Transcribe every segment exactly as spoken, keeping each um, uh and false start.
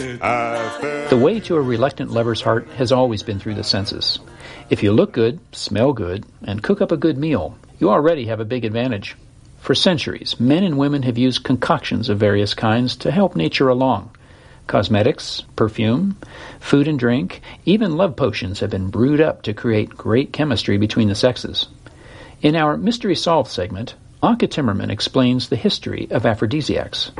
The way to a reluctant lover's heart has always been through the senses. If you look good, smell good, and cook up a good meal, you already have a big advantage. For centuries, men and women have used concoctions of various kinds to help nature along. Cosmetics, perfume, food and drink, even love potions have been brewed up to create great chemistry between the sexes. In our Mystery Solved segment, Anke Timmerman explains the history of aphrodisiacs.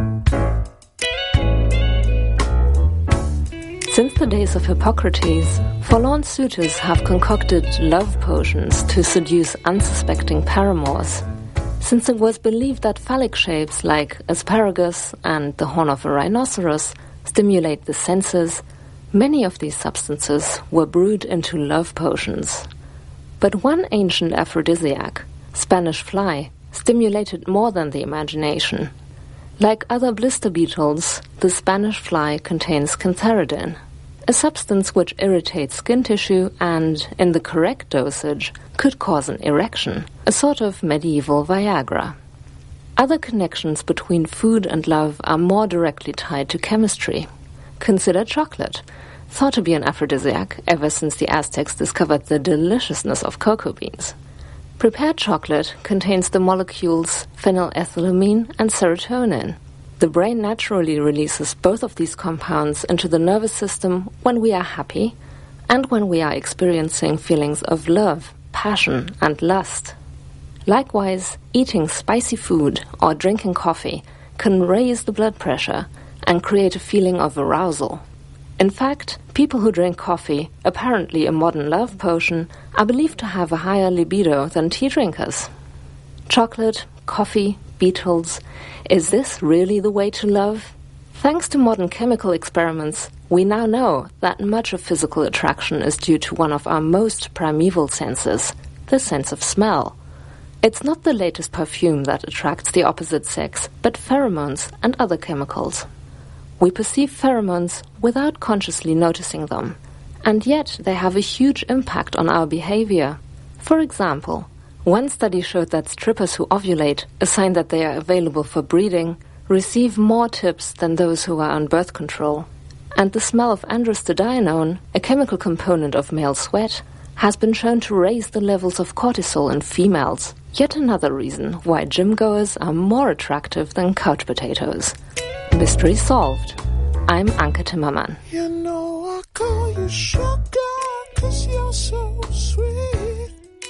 Since the days of Hippocrates, forlorn suitors have concocted love potions to seduce unsuspecting paramours. Since it was believed that phallic shapes like asparagus and the horn of a rhinoceros stimulate the senses, many of these substances were brewed into love potions. But one ancient aphrodisiac, Spanish fly, stimulated more than the imagination. Like other blister beetles, the Spanish fly contains cantharidin, a substance which irritates skin tissue and, in the correct dosage, could cause an erection, a sort of medieval Viagra. Other connections between food and love are more directly tied to chemistry. Consider chocolate, thought to be an aphrodisiac ever since the Aztecs discovered the deliciousness of cocoa beans. Prepared chocolate contains the molecules phenylethylamine and serotonin. The brain naturally releases both of these compounds into the nervous system when we are happy and when we are experiencing feelings of love, passion, and lust. Likewise, eating spicy food or drinking coffee can raise the blood pressure and create a feeling of arousal. In fact, people who drink coffee, apparently a modern love potion, are believed to have a higher libido than tea drinkers. Chocolate, coffee, beetles, is this really the way to love? Thanks to modern chemical experiments, we now know that much of physical attraction is due to one of our most primeval senses, the sense of smell. It's not the latest perfume that attracts the opposite sex, but pheromones and other chemicals. We perceive pheromones without consciously noticing them, and yet they have a huge impact on our behavior. For example, one study showed that strippers who ovulate, a sign that they are available for breeding, receive more tips than those who are on birth control. And the smell of androstenedione, a chemical component of male sweat, has been shown to raise the levels of cortisol in females. Yet another reason why gym goers are more attractive than couch potatoes. Mystery solved. I'm Anke Timmerman. You know I call you sugar 'cause you're so sweet.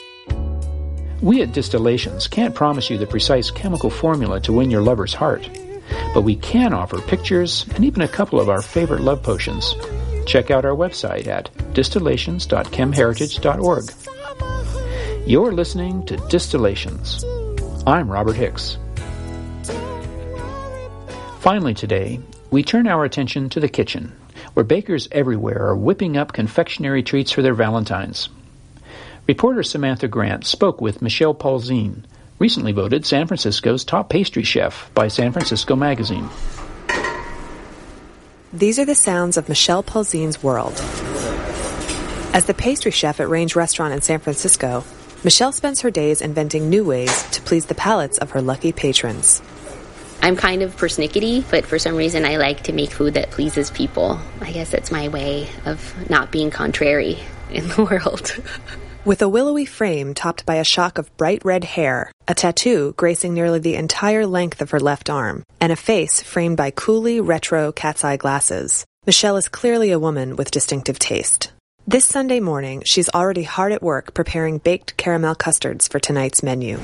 We at Distillations can't promise you the precise chemical formula to win your lover's heart, but we can offer pictures and even a couple of our favorite love potions. Check out our website at distillations dot chem heritage dot org. You're listening to Distillations. I'm Robert Hicks. Finally today, we turn our attention to the kitchen, where bakers everywhere are whipping up confectionery treats for their Valentines. Reporter Samantha Grant spoke with Michelle Paulzine, recently voted San Francisco's top pastry chef by San Francisco Magazine. These are the sounds of Michelle Paulzine's world. As the pastry chef at Range Restaurant in San Francisco, Michelle spends her days inventing new ways to please the palates of her lucky patrons. I'm kind of persnickety, but for some reason I like to make food that pleases people. I guess it's my way of not being contrary in the world. With a willowy frame topped by a shock of bright red hair, a tattoo gracing nearly the entire length of her left arm, and a face framed by coolly retro cat's eye glasses, Michelle is clearly a woman with distinctive taste. This Sunday morning, she's already hard at work preparing baked caramel custards for tonight's menu.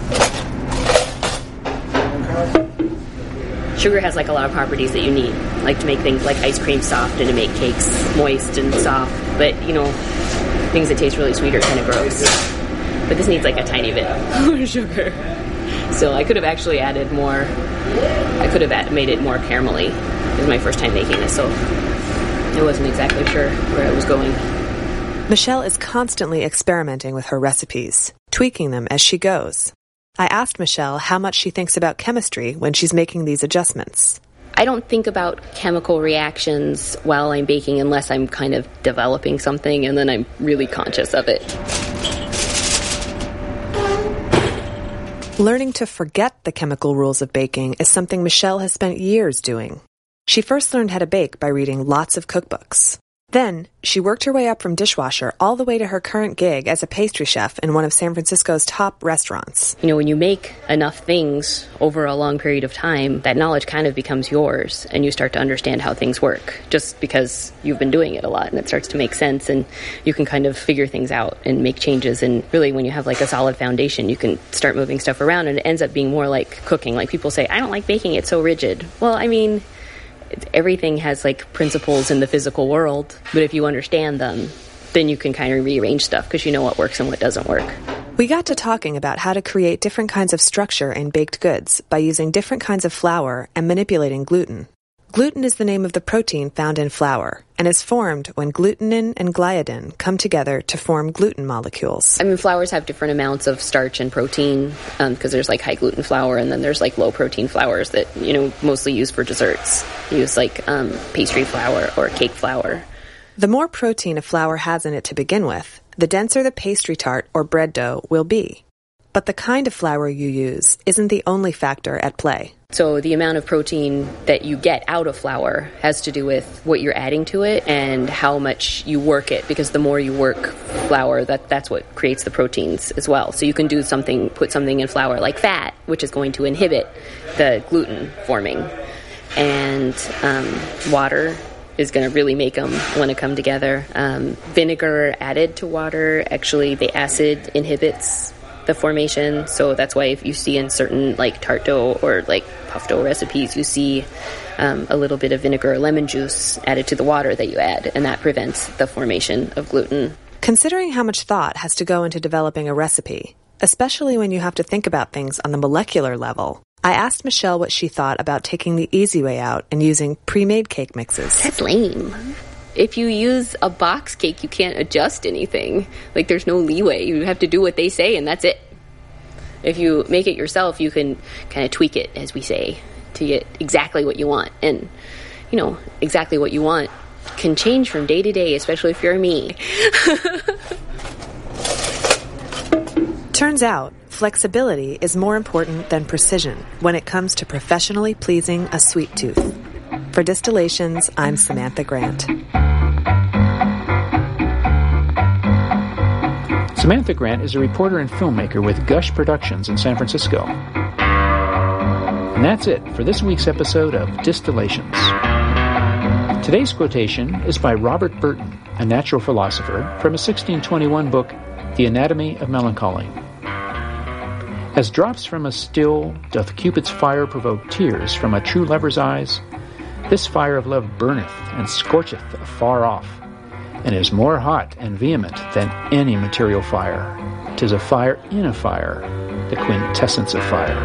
Sugar has like a lot of properties that you need, like to make things like ice cream soft and to make cakes moist and soft. But, you know, things that taste really sweet are kind of gross. But this needs like a tiny bit more sugar. So I could have actually added more. I could have made it more caramelly. It was my first time making this, so I wasn't exactly sure where it was going. Michelle is constantly experimenting with her recipes, tweaking them as she goes. I asked Michelle how much she thinks about chemistry when she's making these adjustments. I don't think about chemical reactions while I'm baking unless I'm kind of developing something, and then I'm really conscious of it. Learning to forget the chemical rules of baking is something Michelle has spent years doing. She first learned how to bake by reading lots of cookbooks. Then, she worked her way up from dishwasher all the way to her current gig as a pastry chef in one of San Francisco's top restaurants. You know, when you make enough things over a long period of time, that knowledge kind of becomes yours, and you start to understand how things work, just because you've been doing it a lot, and it starts to make sense, and you can kind of figure things out and make changes. And really, when you have like a solid foundation, you can start moving stuff around, and it ends up being more like cooking. Like people say, I don't like baking, it's so rigid. Well, I mean, everything has like principles in the physical world, but if you understand them, then you can kind of rearrange stuff because you know what works and what doesn't work. We got to talking about how to create different kinds of structure in baked goods by using different kinds of flour and manipulating gluten. Gluten is the name of the protein found in flour and is formed when glutenin and gliadin come together to form gluten molecules. I mean, flours have different amounts of starch and protein because um, there's like high gluten flour, and then there's like low protein flours that, you know, mostly used for desserts. Use like um, pastry flour or cake flour. The more protein a flour has in it to begin with, the denser the pastry tart or bread dough will be. But the kind of flour you use isn't the only factor at play. So the amount of protein that you get out of flour has to do with what you're adding to it and how much you work it, because the more you work flour, that, that's what creates the proteins as well. So you can do something, put something in flour like fat, which is going to inhibit the gluten forming. And um, water is going to really make them want to come together. Um, vinegar added to water, actually the acid inhibits the formation, so that's why if you see in certain like tart dough or like puff dough recipes, you see um, a little bit of vinegar or lemon juice added to the water that you add, and that prevents the formation of gluten. Considering how much thought has to go into developing a recipe, especially when you have to think about things on the molecular level, I asked Michelle what she thought about taking the easy way out and using pre-made cake mixes. That's lame. If you use a box cake, you can't adjust anything. Like, there's no leeway. You have to do what they say, and that's it. If you make it yourself, you can kind of tweak it, as we say, to get exactly what you want. And, you know, exactly what you want can change from day to day, especially if you're me. Turns out, flexibility is more important than precision when it comes to professionally pleasing a sweet tooth. For Distillations, I'm Samantha Grant. Samantha Grant is a reporter and filmmaker with Gush Productions in San Francisco. And that's it for this week's episode of Distillations. Today's quotation is by Robert Burton, a natural philosopher, from a sixteen twenty-one book, The Anatomy of Melancholy. As drops from a still doth Cupid's fire provoke tears from a true lover's eyes, this fire of love burneth and scorcheth afar off, and is more hot and vehement than any material fire. 'Tis a fire in a fire, the quintessence of fire.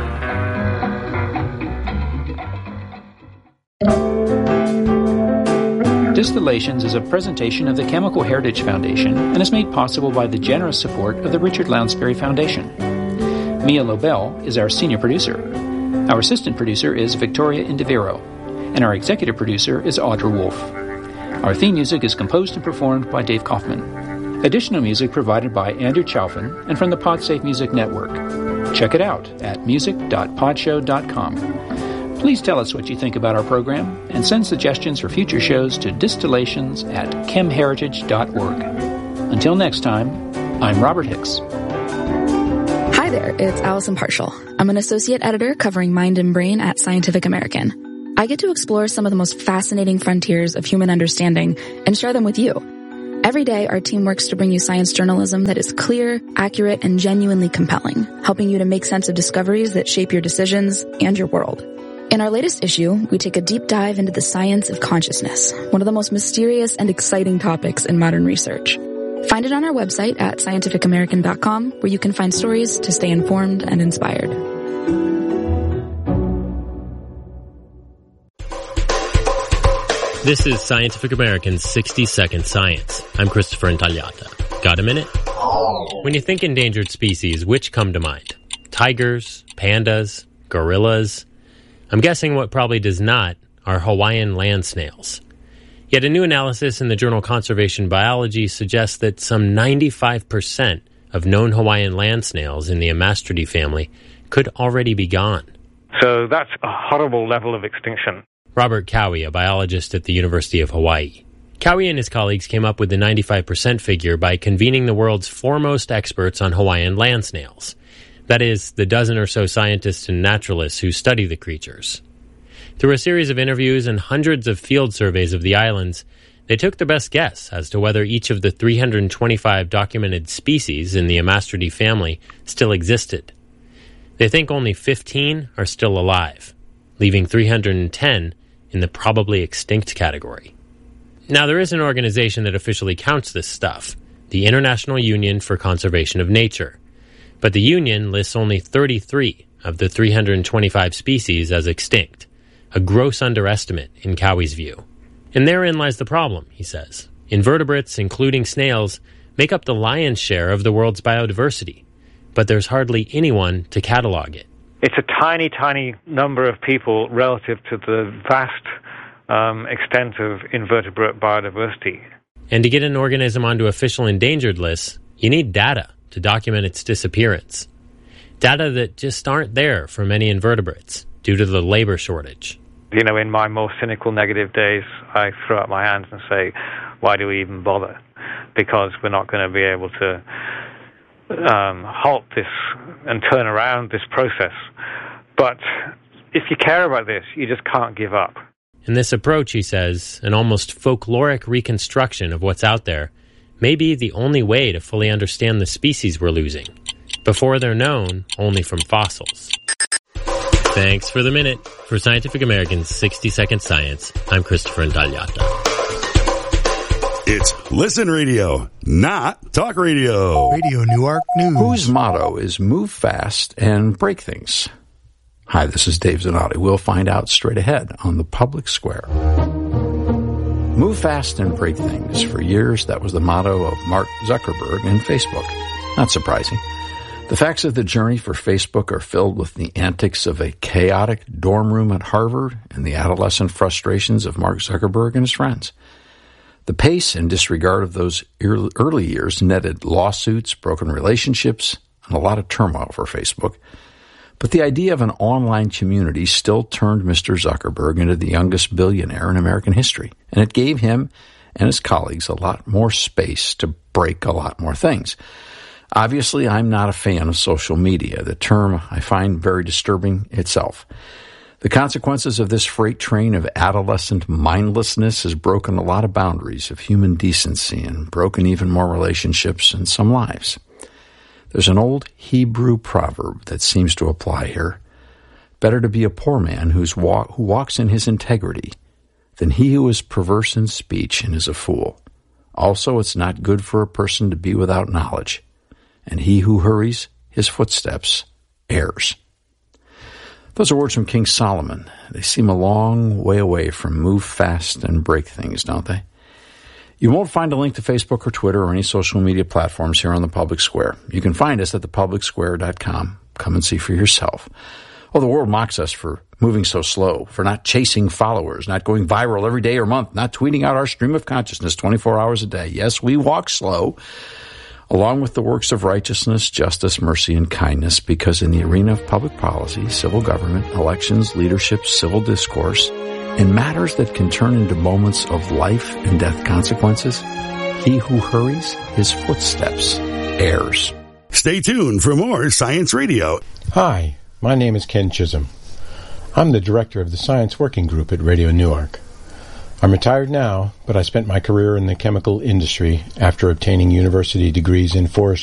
Distillations is a presentation of the Chemical Heritage Foundation and is made possible by the generous support of the Richard Lounsbury Foundation. Mia Lobel is our senior producer. Our assistant producer is Victoria Indiviro, and our executive producer is Audra Wolf. Our theme music is composed and performed by Dave Kaufman. Additional music provided by Andrew Chalfin and from the PodSafe Music Network. Check it out at music dot podshow dot com. Please tell us what you think about our program and send suggestions for future shows to distillations at chemheritage dot org. Until next time, I'm Robert Hicks. Hi there, it's Allison Partial. I'm an associate editor covering Mind and Brain at Scientific American. I get to explore some of the most fascinating frontiers of human understanding and share them with you. Every day, our team works to bring you science journalism that is clear, accurate, and genuinely compelling, helping you to make sense of discoveries that shape your decisions and your world. In our latest issue, we take a deep dive into the science of consciousness, one of the most mysterious and exciting topics in modern research. Find it on our website at scientific american dot com, where you can find stories to stay informed and inspired. This is Scientific American's sixty second Science. I'm Christopher Intagliata. Got a minute? When you think endangered species, which come to mind? Tigers, pandas, gorillas? I'm guessing what probably does not are Hawaiian land snails. Yet a new analysis in the journal Conservation Biology suggests that some ninety-five percent of known Hawaiian land snails in the Amastridae family could already be gone. So that's a horrible level of extinction. Robert Cowie, a biologist at the University of Hawaii. Cowie and his colleagues came up with the ninety-five percent figure by convening the world's foremost experts on Hawaiian land snails. That is, the dozen or so scientists and naturalists who study the creatures. Through a series of interviews and hundreds of field surveys of the islands, they took their best guess as to whether each of the three hundred twenty-five documented species in the Amastridae family still existed. They think only fifteen are still alive, leaving three hundred ten in the probably extinct category. Now, there is an organization that officially counts this stuff, the International Union for Conservation of Nature. But the Union lists only thirty-three of the three hundred twenty-five species as extinct, a gross underestimate in Cowie's view. And therein lies the problem, he says. Invertebrates, including snails, make up the lion's share of the world's biodiversity, but there's hardly anyone to catalog it. It's a tiny, tiny number of people relative to the vast um, extent of invertebrate biodiversity. And to get an organism onto official endangered lists, you need data to document its disappearance. Data that just aren't there for many invertebrates due to the labor shortage. You know, in my more cynical, negative days, I throw up my hands and say, why do we even bother? Because we're not going to be able to um, halt this and turn around this process. But if you care about this, you just can't give up. And this approach, he says, an almost folkloric reconstruction of what's out there, may be the only way to fully understand the species we're losing, before they're known only from fossils. Thanks for the minute. For Scientific American's sixty second Science, I'm Christopher Intagliata. It's Listen Radio, not Talk Radio. Radio Newark News. Whose motto is move fast and break things? Hi, this is Dave Zanotti. We'll find out straight ahead on the Public Square. Move fast and break things. For years, that was the motto of Mark Zuckerberg and Facebook. Not surprising. The facts of the journey for Facebook are filled with the antics of a chaotic dorm room at Harvard and the adolescent frustrations of Mark Zuckerberg and his friends. The pace and disregard of those early years netted lawsuits, broken relationships, and a lot of turmoil for Facebook. But the idea of an online community still turned Mister Zuckerberg into the youngest billionaire in American history, and it gave him and his colleagues a lot more space to break a lot more things. Obviously, I'm not a fan of social media, the term I find very disturbing itself. The consequences of this freight train of adolescent mindlessness has broken a lot of boundaries of human decency and broken even more relationships and some lives. There's an old Hebrew proverb that seems to apply here. Better to be a poor man who's walk, who walks in his integrity than he who is perverse in speech and is a fool. Also, it's not good for a person to be without knowledge, and he who hurries his footsteps errs. Those are words from King Solomon. They seem a long way away from move fast and break things, don't they? You won't find a link to Facebook or Twitter or any social media platforms here on the Public Square. You can find us at the public square dot com. Come and see for yourself. Oh, the world mocks us for moving so slow, for not chasing followers, not going viral every day or month, not tweeting out our stream of consciousness twenty-four hours a day. Yes, we walk slow, along with the works of righteousness, justice, mercy, and kindness, because in the arena of public policy, civil government, elections, leadership, civil discourse, in matters that can turn into moments of life and death consequences, he who hurries his footsteps errs. Stay tuned for more Science Radio. Hi, my name is Ken Chisholm. I'm the director of the Science Working Group at Radio Newark. I'm retired now, but I spent my career in the chemical industry after obtaining university degrees in forestry